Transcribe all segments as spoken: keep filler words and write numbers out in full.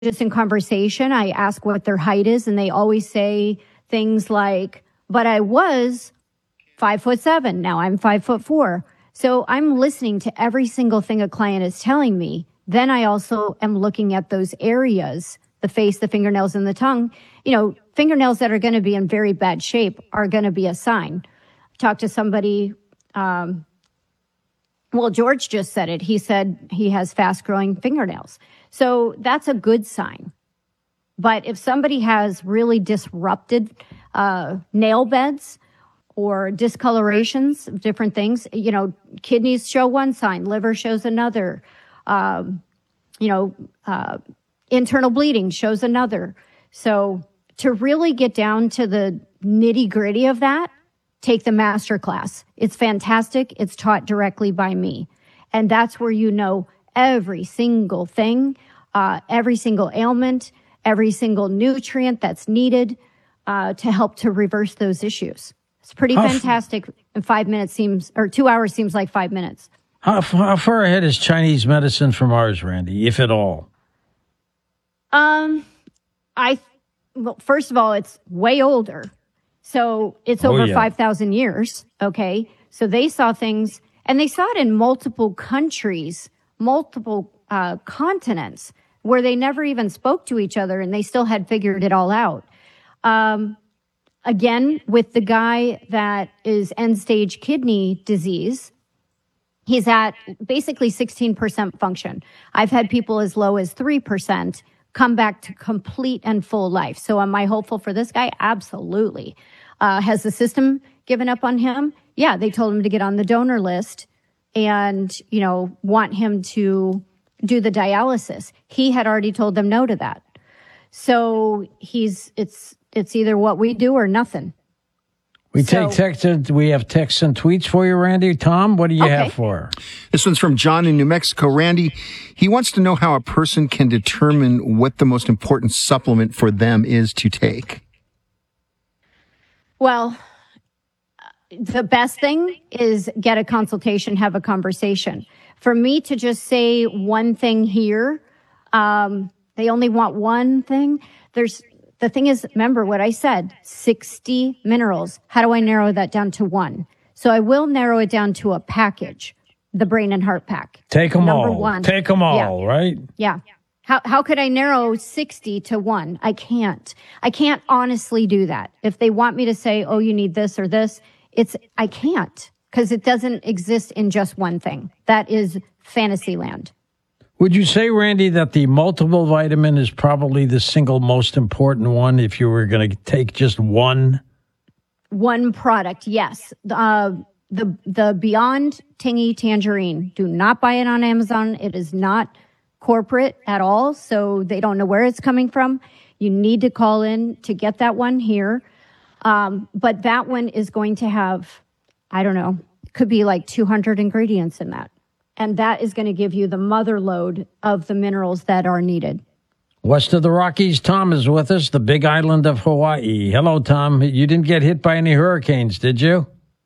just in conversation, I ask what their height is, and they always say things like, but I was five foot seven. Now I'm five foot four. So I'm listening to every single thing a client is telling me. Then I also am looking at those areas, the face, the fingernails, and the tongue. You know, fingernails that are going to be in very bad shape are going to be a sign. Talk to somebody, um, well, George just said it. He said he has fast growing fingernails. So that's a good sign. But if somebody has really disrupted uh, nail beds or discolorations of different things, you know, kidneys show one sign, liver shows another, um, you know, uh, internal bleeding shows another. So to really get down to the nitty gritty of that, take the master class. It's fantastic. It's taught directly by me. And that's where you know every single thing, uh, every single ailment, every single nutrient that's needed uh, to help to reverse those issues. It's pretty how fantastic. F- five minutes seems, or two hours seems like five minutes. How, how far ahead is Chinese medicine from ours, Randy, if at all? Um, I, well, first of all, it's way older. So it's over oh, yeah. five thousand years. Okay. So they saw things, and they saw it in multiple countries, multiple uh, continents, where they never even spoke to each other, and they still had figured it all out. Um, again, with the guy that is end-stage kidney disease, he's at basically sixteen percent function. I've had people as low as three percent come back to complete and full life. So am I hopeful for this guy? Absolutely. Uh, has the system given up on him? Yeah, they told him to get on the donor list and, you know, want him to do the dialysis. He had already told them no to that. So he's, it's, it's either what we do or nothing. We so, take text. We have texts and tweets for you, Randy. Tom, what do you okay. have for her? This one's from John in New Mexico. Randy, he wants to know how a person can determine what the most important supplement for them is to take. Well, the best thing is get a consultation, have a conversation. For me to just say one thing here, um, they only want one thing. There's The thing is, remember what I said, sixty minerals. How do I narrow that down to one? So I will narrow it down to a package, the Brain and Heart Pack. Take them Number all. One. Take them all, yeah. right? Yeah. How how could I narrow sixty to one? I can't. I can't honestly do that. If they want me to say, oh, you need this or this, it's I can't, because it doesn't exist in just one thing. That is fantasy land. Would you say, Randy, that the multiple vitamin is probably the single most important one if you were going to take just one? One product, yes. Uh, the the Beyond Tingy Tangerine. Do not buy it on Amazon. It is not corporate at all, so they don't know where it's coming from. You need to call in to get that one here. Um, but that one is going to have, I don't know, could be like two hundred ingredients in that. And that is going to give you the mother load of the minerals that are needed. West of the Rockies, Tom is with us, the big island of Hawaii. Hello, Tom. You didn't get hit by any hurricanes, did you?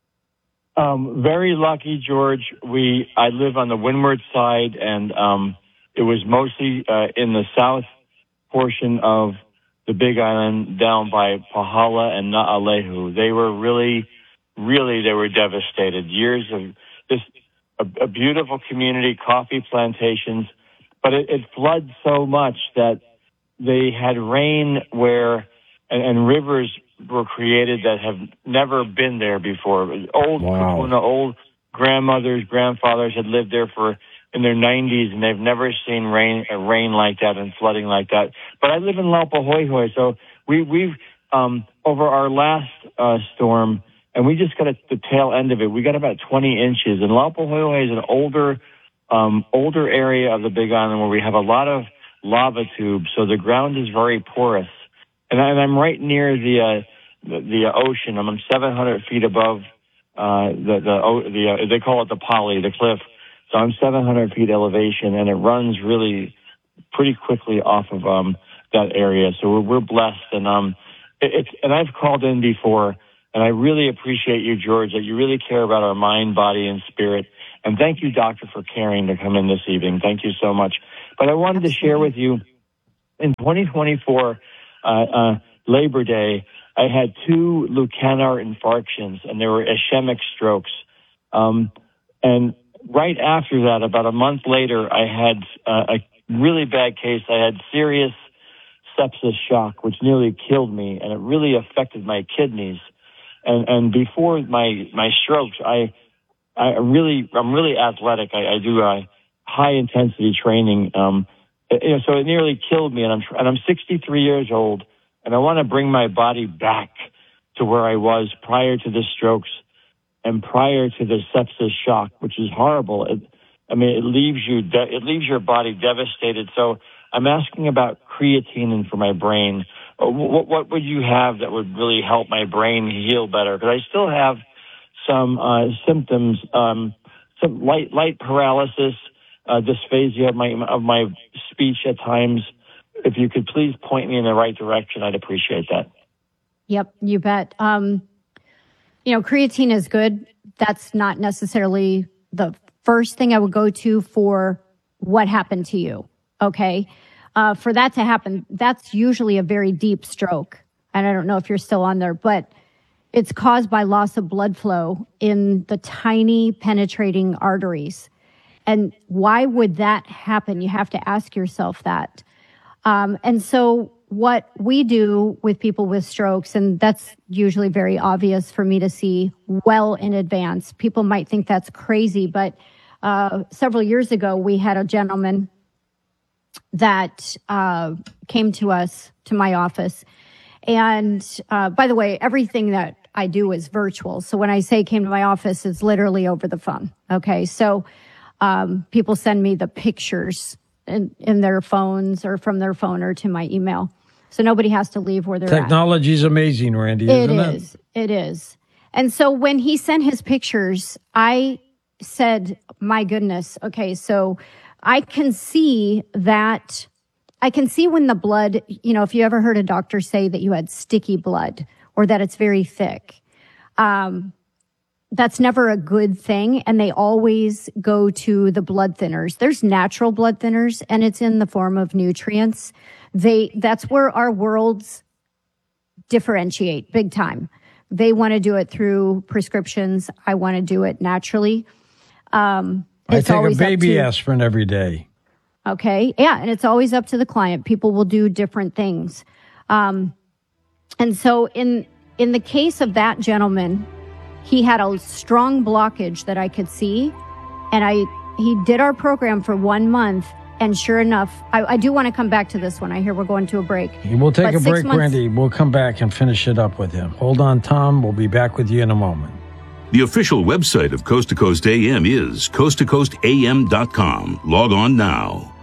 Um, very lucky, George. We I live on the windward side, and um, it was mostly uh, in the south portion of the Big Island, down by Pahala and Na'alehu. They were really, really, they were devastated. Years of this. A, a beautiful community, coffee plantations, but it, it floods so much that they had rain where, and, and rivers were created that have never been there before. Old wow. Kupuna, old grandmothers, grandfathers had lived there for in their nineties, and they've never seen rain, uh, rain like that and flooding like that. But I live in Laupahoehoe, so we, we've, um, over our last uh, storm, and we just got at the tail end of it. We got about twenty inches. And Laupahoehoe is an older, um, older area of the Big Island where we have a lot of lava tubes, so the ground is very porous. And, I, and I'm right near the uh, the, the ocean. I'm seven hundred feet above uh, the the the uh, they call it the poly, the cliff. So I'm seven hundred feet elevation, and it runs really pretty quickly off of um, that area. So we're, we're blessed, and um, it, it's and I've called in before. And I really appreciate you, George, that you really care about our mind, body, and spirit. And thank you, Doctor, for caring to come in this evening. Thank you so much. But I wanted Absolutely. to share with you in twenty twenty-four, uh, uh, Labor Day, I had two Leucanar infarctions, and they were ischemic strokes. Um, and right after that, about a month later, I had uh, a really bad case. I had serious sepsis shock, which nearly killed me, and it really affected my kidneys. And, and before my, my strokes, I, I really, I'm really athletic. I, I do uh, high intensity training. Um, you know, so it nearly killed me, and I'm, and I'm sixty-three years old, and I want to bring my body back to where I was prior to the strokes and prior to the sepsis shock, which is horrible. It, I mean, it leaves you, de- it leaves your body devastated. So I'm asking about creatine for my brain. What, what would you have that would really help my brain heal better? Because I still have some uh, symptoms, um, some light light paralysis, uh, dysphagia of my of my speech at times. If you could please point me in the right direction, I'd appreciate that. Yep, you bet. Um, you know, creatine is good. That's not necessarily the first thing I would go to for what happened to you. Okay. Uh, for that to happen, that's usually a very deep stroke. And I don't know if you're still on there, but it's caused by loss of blood flow in the tiny penetrating arteries. And why would that happen? You have to ask yourself that. Um, and so what we do with people with strokes, and that's usually very obvious for me to see well in advance. People might think that's crazy, but uh, several years ago, we had a gentleman that uh, came to us, to my office. And uh, by the way, everything that I do is virtual. So when I say came to my office, it's literally over the phone. Okay, so um, people send me the pictures in, in their phones or from their phone or to my email. So nobody has to leave where they're at. Technology is amazing, Randy, isn't it? It is. It is. And so when he sent his pictures, I said, my goodness, okay, so I can see that, I can see when the blood, you know, if you ever heard a doctor say that you had sticky blood or that it's very thick, um, that's never a good thing. And they always go to the blood thinners. There's natural blood thinners, and it's in the form of nutrients. They, that's where our worlds differentiate big time. They want to do it through prescriptions. I want to do it naturally. Um, I It's take a always up baby to- aspirin every day. Okay. Yeah. And it's always up to the client. People will do different things. Um, and so in, in the case of that gentleman, he had a strong blockage that I could see. And I, he did our program for one month. And sure enough, I, I do want to come back to this one. I hear we're going to a break. We'll take But a six break, months- Randy. We'll come back and finish it up with him. Hold on, Tom. We'll be back with you in a moment. The official website of Coast to Coast A M is coast to coast a m dot com. Log on now.